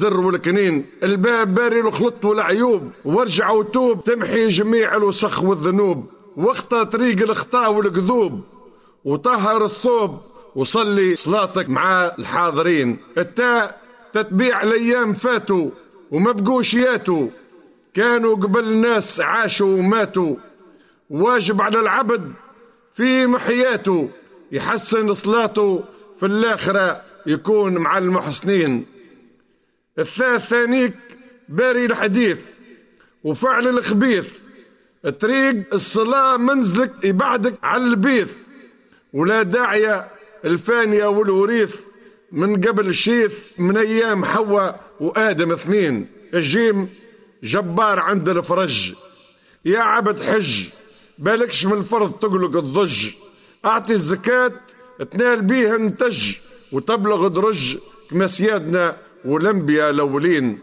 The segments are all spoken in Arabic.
الصدر والكنين، الباب باري الخلط والعيوب، وارجع وتوب تمحي جميع الوسخ والذنوب، واخطى طريق الاخطاء والكذوب، وطهر الثوب، وصلي صلاتك مع الحاضرين. التاء تتبيع الايام فاتوا وما بقوش ياتوا، كانوا قبل الناس عاشوا وماتوا، واجب على العبد في محياته يحسن صلاته، في الآخرة يكون مع المحسنين. الثاء ثانيك باري الحديث وفعل الخبيث، طريق الصلاة منزلك يبعدك على البيث، ولا داعية الفانية والوريث من قبل الشيث، من أيام حواء وآدم اثنين. الجيم جبار عند الفرج، يا عبد حج بالكش من الفرض تقلق الضج، أعطي الزكاة تنال بيها انتج، وتبلغ درج كما سيادنا والأنبياء الأولين.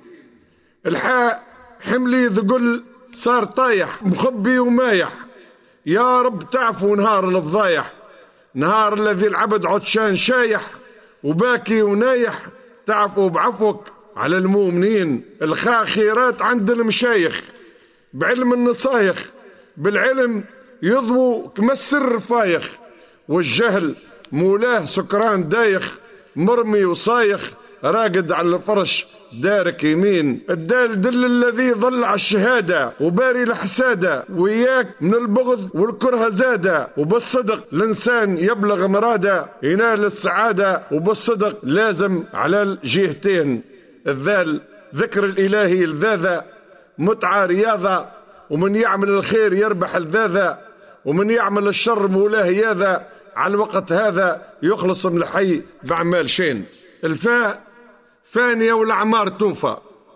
الحاء حملي ذقل صار طايح مخبي ومايح، يا رب تعفو نهار الفضايح، نهار الذي العبد عطشان شايح وباكي ونايح، تعفو بعفوك على المؤمنين. الخاء خيرات عند المشايخ بعلم النصايخ، بالعلم يضووا كما السر فايخ، والجهل مولاه سكران دايخ، مرمي وصايخ راقد على الفرش دارك يمين. الدال دل الذي ظل على الشهادة وباري الحسادة، وياك من البغض والكره زادة، وبالصدق الإنسان يبلغ مراده ينال السعادة، وبالصدق لازم على الجهتين. الذال ذكر الإلهي الذاذة، متعة رياضة، ومن يعمل الخير يربح الذاذة، ومن يعمل الشر مولاه ياذا، على الوقت هذا يخلص من الحي بأعمال شين. الفاء فانية والأعمار توفى،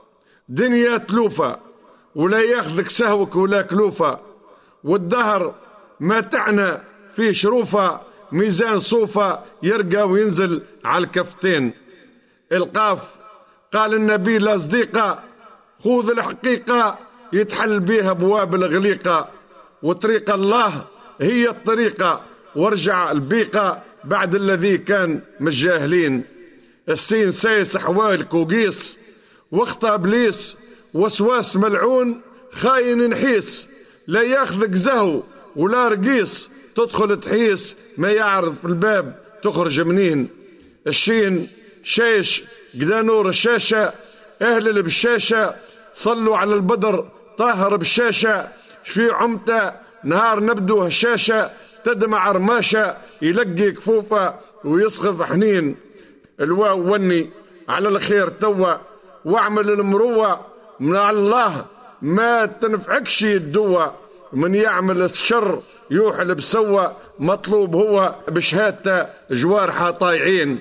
دنيا تلوفة ولا ياخذك سهوك ولا كلوفة، والدهر ما تعنى فيه شروفة، ميزان صوفة يرقى وينزل على الكفتين. القاف قال النبي لا صديقة، خذ الحقيقة يتحل بها أبواب الغليقة، وطريق الله هي الطريقة، وارجع البيقة بعد الذي كان مجاهلين. السين سايس حوالك وقيس، واخطى ابليس وسواس ملعون، خاين نحيس لا ياخذك زهو ولا رقيس، تدخل تحيس ما يعرض في الباب تخرج منين. الشين شايش قدا نور الشاشة، اهل البشاشة صلوا على البدر طاهر بالشاشة، شفي عمته نهار نبدو هشاشة، تدمع رماشة يلقي كفوفة ويسخف حنين. الواو وني على الخير توا، واعمل المروة من الله ما تنفعكش الدوا، من يعمل الشر يوحل بسوى، مطلوب هو بشهادته جوارحة طايعين.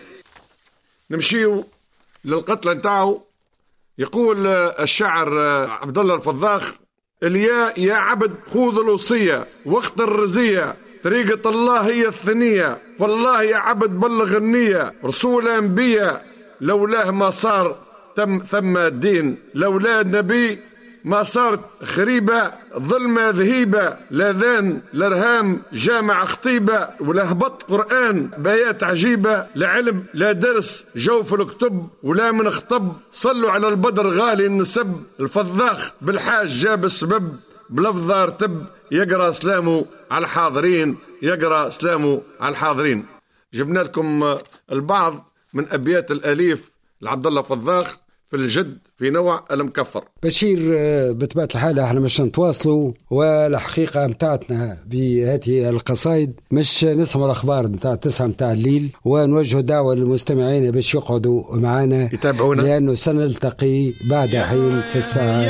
نمشيو للقتلة نتاعو. يقول الشاعر عبد الله الفضاخ: الياء يا عبد خذ الوصية واخت الرزية، طريقة الله هي الثنية، فالله يا عبد بلغ النية، رسول أنبياء لولاه ما صار ثم الدين، لولا النبي ما صارت خريبة، ظلمة ذهيبة، لا ذان لرهام جامع خطيبة، ولا هبط قرآن بآيات عجيبة، لا علم لا درس جوف الكتب، ولا من خطب صلوا على البدر غالي النسب، الفضاخ بالحاج جاب السبب، بلفظ ارتب يقرأ سلامه على الحاضرين، يقرأ سلامه على الحاضرين. جبنا لكم البعض من أبيات الأليف لعبد الله فضاخ في الجد في نوع المكفر. بشير، بطبيعة الحال احنا مش نتواصلوا، والحقيقة متاعتنا بهذه القصائد مش نسمع الأخبار متاع 9 متاع الليل، ونوجه دعوة للمستمعين باش يقعدوا معنا يتابعونا، لأنه سنلتقي بعد حين في الساعة